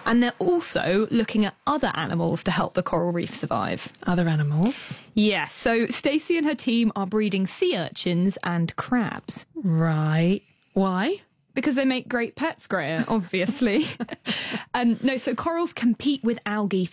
And they're also looking at other animals to help the coral reef survive. Other animals? Yes, so Stacey and her team are breeding sea urchins and crabs. Right. Why? Because they make great pets, Greer, obviously. So corals compete with algae